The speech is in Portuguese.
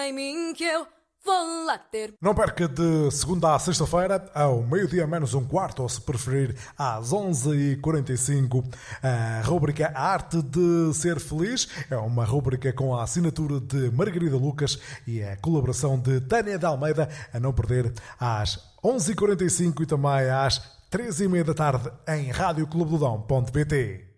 em mim que eu vou lá ter. Não perca de segunda a sexta-feira, ao meio-dia menos um quarto, ou se preferir, às 11h45, a rúbrica A Arte de Ser Feliz. É uma rúbrica com a assinatura de Margarida Lucas e a colaboração de Tânia de Almeida, a não perder às 11h45 e também às 3h30 da tarde em radioclubedodão.pt.